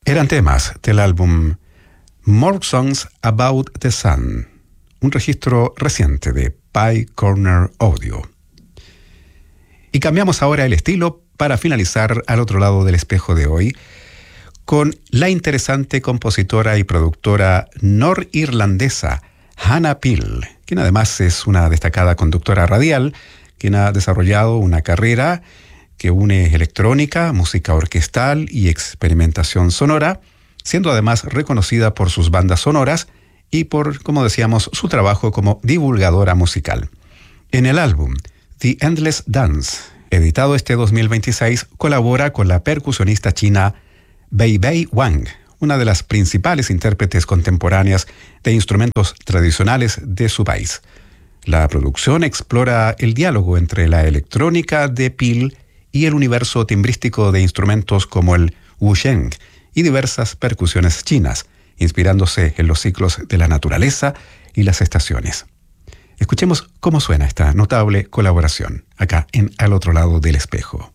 Eran temas del álbum More Songs About the Sun, un registro reciente de Pie Corner Audio. Y cambiamos ahora el estilo para finalizar al otro lado del espejo de hoy con la interesante compositora y productora norirlandesa Hannah Peel, quien además es una destacada conductora radial, quien ha desarrollado una carrera que une electrónica, música orquestal y experimentación sonora, siendo además reconocida por sus bandas sonoras y por, como decíamos, su trabajo como divulgadora musical. En el álbum The Endless Dance, editado este 2026, colabora con la percusionista china Beibei Wang, una de las principales intérpretes contemporáneas de instrumentos tradicionales de su país. La producción explora el diálogo entre la electrónica de Peel y el universo timbrístico de instrumentos como el wusheng y diversas percusiones chinas, inspirándose en los ciclos de la naturaleza y las estaciones. Escuchemos cómo suena esta notable colaboración, acá en Al Otro Lado del Espejo.